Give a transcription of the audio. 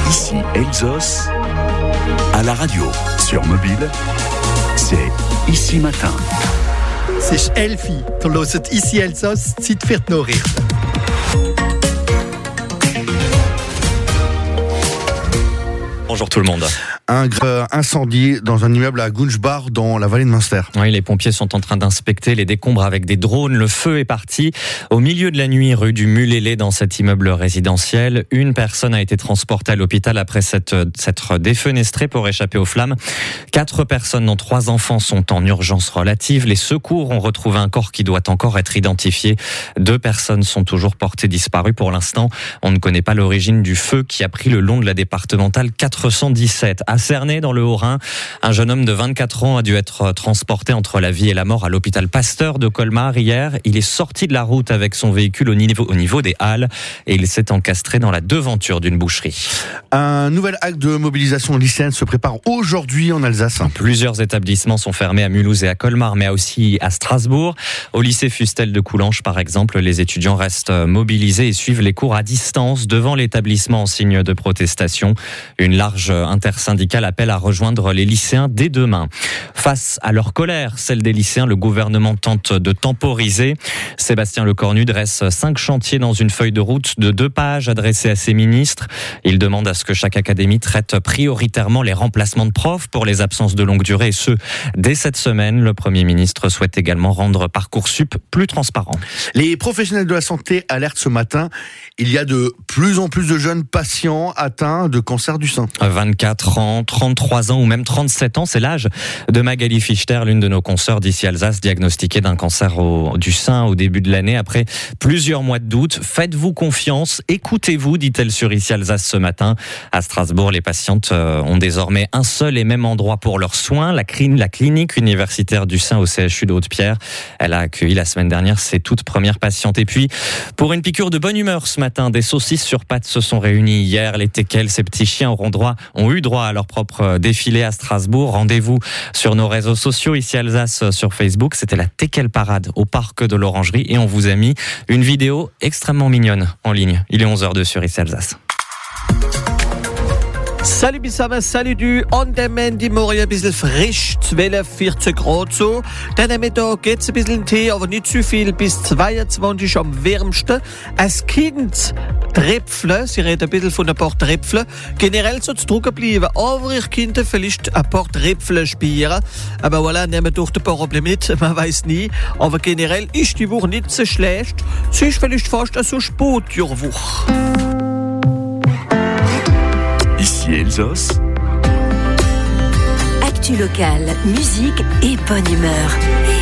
Ici Elsos, à la radio, sur mobile, c'est Ici Matin. C'est Elfie, du hört Ici Elsos, Zeit für die Nachrichten. Bonjour tout le monde. Un incendie dans un immeuble à Gunschbach dans la vallée de Münster. Oui, les pompiers sont en train d'inspecter les décombres avec des drones. Le feu est parti au milieu de la nuit rue du Mulélé dans cet immeuble résidentiel. Une personne a été transportée à l'hôpital après s'être défenestrée pour échapper aux flammes. 4 personnes dont 3 enfants sont en urgence relative. Les secours ont retrouvé un corps qui doit encore être identifié. 2 personnes sont toujours portées disparues. Pour l'instant, on ne connaît pas l'origine du feu qui a pris le long de la départementale 417. À Cernay, dans le Haut-Rhin, un jeune homme de 24 ans a dû être transporté entre la vie et la mort à l'hôpital Pasteur de Colmar hier. Il est sorti de la route avec son véhicule au niveau des Halles et il s'est encastré dans la devanture d'une boucherie. Un nouvel acte de mobilisation lycéenne se prépare aujourd'hui en Alsace. Plusieurs établissements sont fermés à Mulhouse et à Colmar, mais aussi à Strasbourg. Au lycée Fustel de Coulanges, par exemple, les étudiants restent mobilisés et suivent les cours à distance devant l'établissement en signe de protestation. Une large intersyndicale appelle à rejoindre les lycéens dès demain. Face à leur colère, celle des lycéens, le gouvernement tente de temporiser. Sébastien Lecornu dresse 5 chantiers dans une feuille de route de 2 pages adressée à ses ministres. Il demande à ce que chaque académie traite prioritairement les remplacements de profs pour les absences de longue durée, et ce, dès cette semaine. Le Premier ministre souhaite également rendre Parcoursup plus transparent. Les professionnels de la santé alertent ce matin. Il y a de plus en plus de jeunes patients atteints de cancer du sein. 24 ans, 33 ans ou même 37 ans, c'est l'âge de Magali Fichter, l'une de nos consoeurs d'Ici Alsace, diagnostiquée d'un cancer du sein au début de l'année après plusieurs mois de doute. Faites-vous confiance, écoutez-vous, dit-elle sur Ici Alsace ce matin. À Strasbourg, les patientes ont désormais un seul et même endroit pour leurs soins, la clinique universitaire du sein au CHU de Haute-Pierre. Elle a accueilli la semaine dernière ses toutes premières patientes. Et puis, pour une piqûre de bonne humeur ce matin, des saucisses sur pattes se sont réunies hier. Les teckels, ces petits chiens ont eu droit à leur propre défilé à Strasbourg. Rendez-vous sur nos réseaux sociaux, Ici Alsace sur Facebook. C'était la Teckel Parade au parc de l'Orangerie et on vous a mis une vidéo extrêmement mignonne en ligne. Il est 11h02 sur Ici Alsace. Salut zusammen, salut du. An dem Ende morgen ein bisschen frisch, 12, 14 Grad so. Dann am Mittag geht's ein bisschen Tee, aber nicht zu viel, bis 22 am wärmsten. Als Kind Tröpfle, sie reden ein bisschen von ein paar Tröpfle. Generell soll es trocken bleiben, aber ich könnte vielleicht ein paar Tröpfle spielen. Aber voilà, nehmen durch ein paar Probleme mit, man weiß nie. Aber generell ist die Woche nicht so schlecht. Sie ist vielleicht fast so Spotjahrswoche. Ici Elsos. Actu locale, musique et bonne humeur.